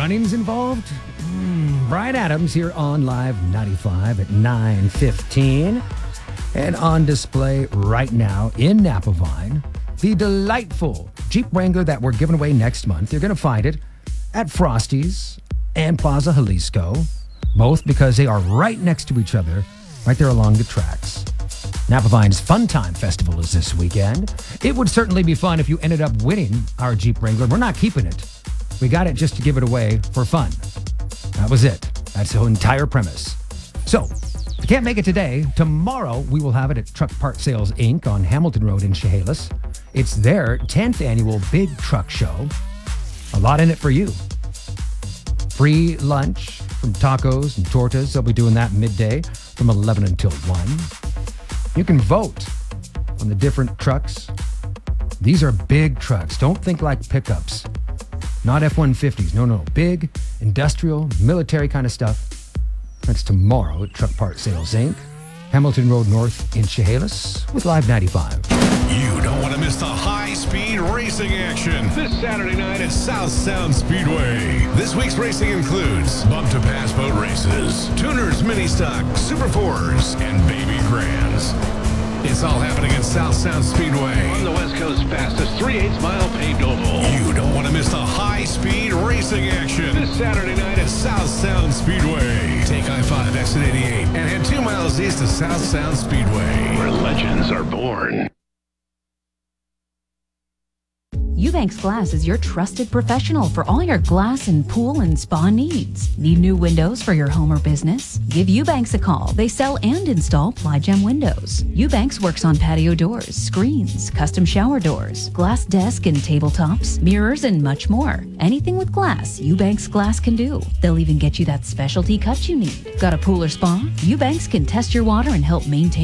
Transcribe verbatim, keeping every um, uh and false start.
running's involved? Mm, Brian Adams here on Live ninety-five at nine fifteen. And on display right now in Napa Vine, the delightful Jeep Wrangler that we're giving away next month. You're going to find it at Frosty's and Plaza Jalisco, both because they are right next to each other, right there along the tracks. Napa Vine's Fun Time Festival is this weekend. It would certainly be fun if you ended up winning our Jeep Wrangler. We're not keeping it. We got it just to give it away for fun. That was it. That's the entire premise. So, if you can't make it today, tomorrow we will have it at Truck Part Sales Incorporated on Hamilton Road in Chehalis. It's their tenth annual Big Truck Show. A lot in it for you. Free lunch from tacos and tortas. They'll be doing that midday from eleven until one. You can vote on the different trucks. These are big trucks. Don't think like pickups. Not F one fifties. No, no. Big, industrial, military kind of stuff. That's tomorrow at Truck Part Sales Incorporated. Hamilton Road North in Chehalis with Live ninety-five. You don't want to miss the high-speed racing action this Saturday night at South Sound Speedway. This week's racing includes bump-to-pass boat races, tuners mini stock, Super fours, and baby grands. It's all happening at South Sound Speedway. On the West Coast's fastest three-eighths mile paved oval. You don't want to miss the high-speed racing action this Saturday night at South Sound Speedway. Take I five exit eighty-eight and head two miles east to South Sound Speedway, where legends are born. Eubanks Glass is your trusted professional for all your glass and pool and spa needs. Need new windows for your home or business? Give Eubanks a call. They sell and install Ply-Gem windows. Eubanks works on patio doors, screens, custom shower doors, glass desk and tabletops, mirrors, and much more. Anything with glass, Eubanks Glass can do. They'll even get you that specialty cut you need. Got a pool or spa? Eubanks can test your water and help maintain